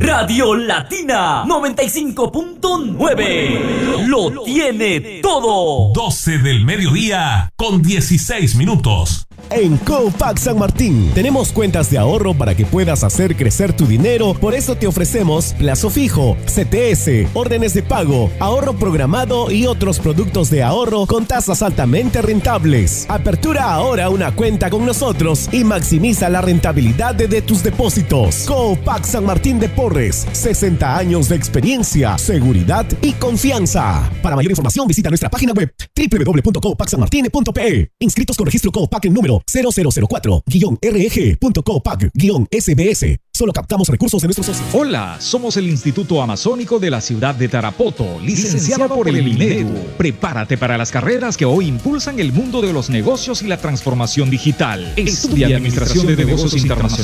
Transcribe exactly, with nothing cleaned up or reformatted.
Radio Latina noventa y cinco punto nueve. Lo tiene todo. doce del mediodía con dieciséis minutos. En Copac San Martín tenemos cuentas de ahorro para que puedas hacer crecer tu dinero. Por eso te ofrecemos plazo fijo, C T S, órdenes de pago, ahorro programado y otros productos de ahorro con tasas altamente rentables. Apertura ahora una cuenta con nosotros y maximiza la rentabilidad de, de tus depósitos. Copac San Martín de Porres, sesenta años de experiencia, seguridad y confianza. Para mayor información visita nuestra página web doble u doble u doble u punto copac san martin punto p e. Inscritos con registro Copac en número cero cero cero cuatro guión R G punto copac guión S B S. Solo captamos recursos de nuestros socios. Hola, somos el Instituto Amazónico de la ciudad de Tarapoto, licenciado por el Minedu. Prepárate para las carreras que hoy impulsan el mundo de los negocios y la transformación digital. Estudia Administración de Negocios Internacionales